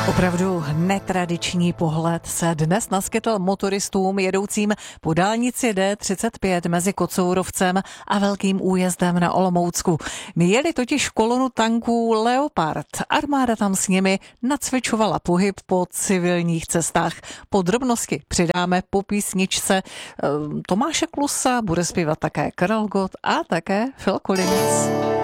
Opravdu netradiční pohled se dnes naskytl motoristům jedoucím po dálnici D35 mezi Kocourovcem a Velkým Újezdem na Olomoucku. Jeli totiž kolonu tanků Leopard. Armáda tam s nimi nacvičovala pohyb po civilních cestách. Podrobnosti přidáme po písničce Tomáše Klusa, bude zpívat také Karel Gott a také Phil Collins.